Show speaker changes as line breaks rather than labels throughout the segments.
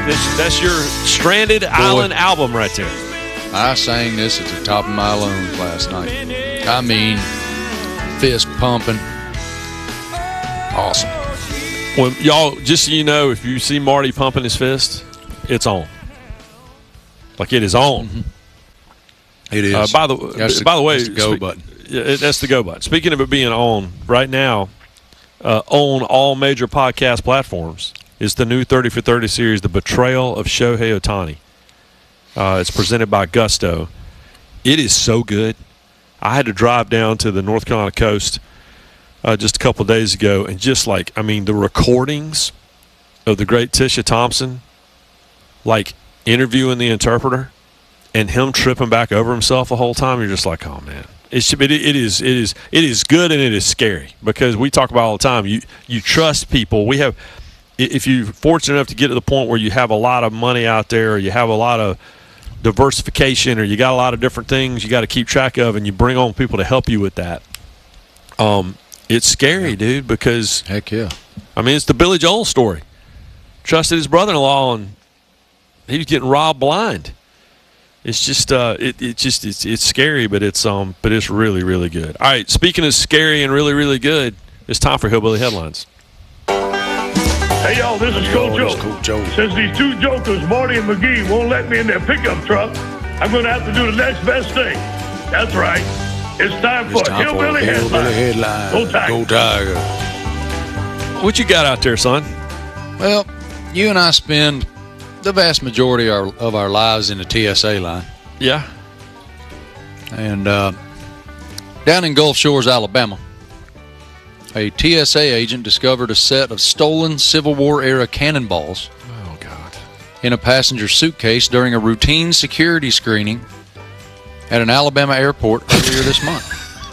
That's your Stranded Island album right there.
I sang this at the top of my lungs last night. I mean, fist pumping. Awesome.
Well, y'all, just so you know, if you see Marty pumping his fist, it's on. Like it is on.
Mm-hmm. It is.
By the way,
that's the go button.
That's the go button. Speaking of it being on, right now, on all major podcast platforms is the new 30 for 30 series, The Betrayal of Shohei Ohtani. It's presented by Gusto. It is so good. I had to drive down to the North Carolina coast just a couple of days ago, and just like, I mean, the recordings of the great Tisha Thompson, like interviewing the interpreter and him tripping back over himself the whole time, you're just like, oh man. It is good and it is scary, because we talk about all the time. You trust people. If you're fortunate enough to get to the point where you have a lot of money out there, or you have a lot of diversification, or you got a lot of different things you got to keep track of, and you bring on people to help you with that. It's scary, dude, because
heck yeah.
I mean, it's the Billy Joel story. Trusted his brother-in-law, and he was getting robbed blind. It's just it's scary, but it's really, really good. All right, speaking of scary and really, really good, it's time for Hillbilly Headlines.
Hey, y'all, this is Coach Joe. Since these two jokers, Marty and McGee, won't let me in their pickup truck, I'm going to have to do the next best thing. That's right. It's time for Hillbilly Headlines. Go Tiger.
Go Tiger.
What you got out there, son?
Well, you and I spend the vast majority of our lives in the TSA line.
Yeah.
And down in Gulf Shores, Alabama, a TSA agent discovered a set of stolen Civil War-era cannonballs in a passenger suitcase during a routine security screening at an Alabama airport earlier this month.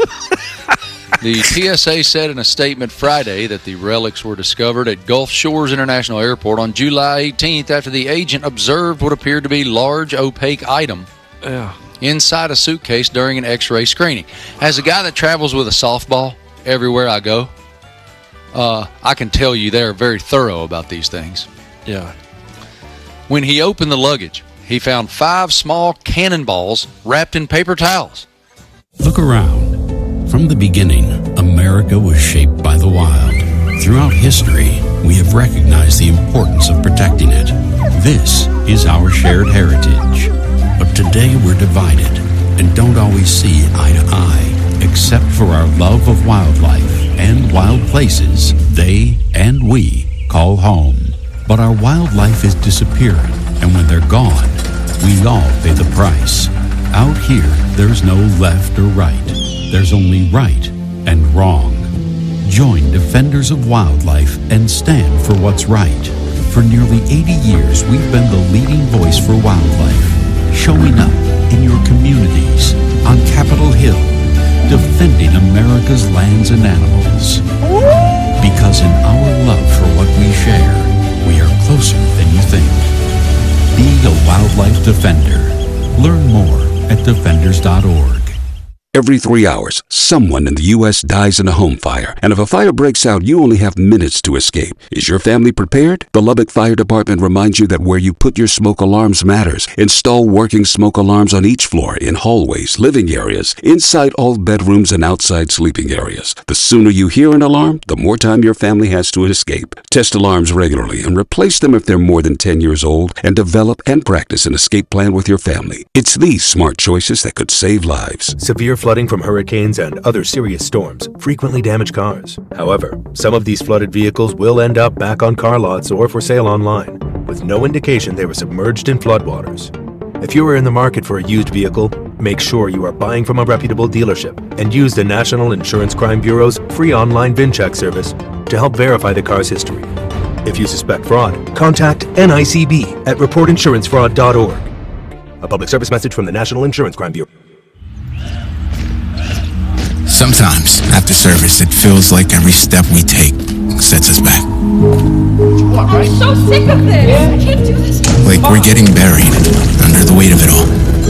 The TSA said in a statement Friday that the relics were discovered at Gulf Shores International Airport on July 18th after the agent observed what appeared to be a large opaque item inside a suitcase during an X-ray screening. As a guy that travels with a softball everywhere I go, I can tell you they're very thorough about these things.
Yeah.
When he opened the luggage, he found 5 small cannonballs wrapped in paper towels.
Look around. From the beginning, America was shaped by the wild. Throughout history, we have recognized the importance of protecting it. This is our shared heritage. But today we're divided and don't always see eye to eye, except for our love of wildlife and wild places they and we call home. But our wildlife is disappearing, and when they're gone, we all pay the price. Out here, there's no left or right. There's only right and wrong. Join Defenders of Wildlife and stand for what's right. For nearly 80 years, we've been the leading voice for wildlife, showing up in your communities, on Capitol Hill, defending America's lands and animals. Because in our love for what we share, we are closer than you think. Be a wildlife defender. Learn more at defenders.org.
Every 3 hours, someone in the U.S. dies in a home fire. And if a fire breaks out, you only have minutes to escape. Is your family prepared? The Lubbock Fire Department reminds you that where you put your smoke alarms matters. Install working smoke alarms on each floor, in hallways, living areas, inside all bedrooms, and outside sleeping areas. The sooner you hear an alarm, the more time your family has to escape. Test alarms regularly and replace them if they're more than 10 years old, and develop and practice an escape plan with your family. It's these smart choices that could save lives.
Severe flooding from hurricanes and other serious storms frequently damage cars. However, some of these flooded vehicles will end up back on car lots or for sale online, with no indication they were submerged in floodwaters. If you are in the market for a used vehicle, make sure you are buying from a reputable dealership and use the National Insurance Crime Bureau's free online VIN check service to help verify the car's history. If you suspect fraud, contact NICB at reportinsurancefraud.org. A public service message from the National Insurance Crime Bureau.
Sometimes, after service, it feels like every step we take sets us back.
I'm so sick of this. I can't do this.
Like we're getting buried under the weight of it all.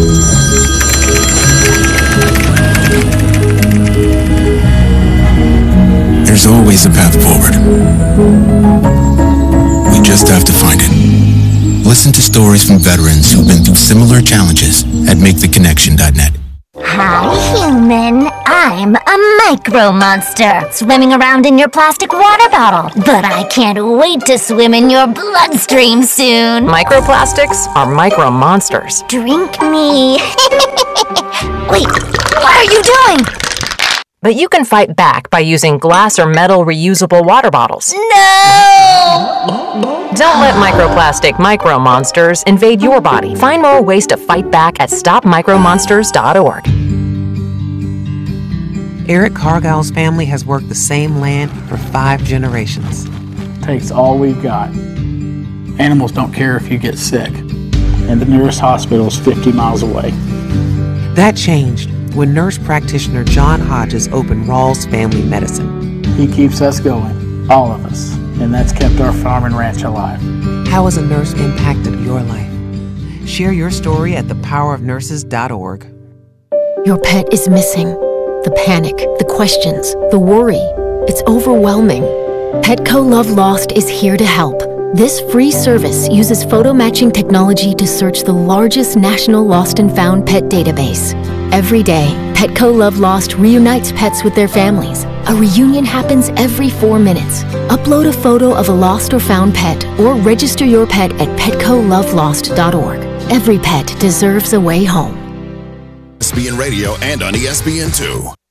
There's always a path forward. We just have to find it. Listen to stories from veterans who've been through similar challenges at MakeTheConnection.net.
Hi, human. I'm a micro monster swimming around in your plastic water bottle. But I can't wait to swim in your bloodstream soon.
Microplastics are micro monsters.
Drink me. Wait, what are you doing?
But you can fight back by using glass or metal reusable water bottles.
No!
Don't let microplastic micro monsters invade your body. Find more ways to fight back at stopmicromonsters.org.
Eric Cargill's family has worked the same land for 5 generations.
Takes all we've got. Animals don't care if you get sick, and the nearest hospital is 50 miles away.
That changed when nurse practitioner John Hodges opened Rawls Family Medicine.
He keeps us going, all of us, and that's kept our farm and ranch alive.
How has a nurse impacted your life? Share your story at thepowerofnurses.org.
Your pet is missing. The panic, the questions, the worry. It's overwhelming. Petco Love Lost is here to help. This free service uses photo matching technology to search the largest national lost and found pet database. Every day, Petco Love Lost reunites pets with their families. A reunion happens every 4 minutes. Upload a photo of a lost or found pet or register your pet at PetcoLoveLost.org. Every pet deserves a way home.
ESPN Radio and on ESPN2.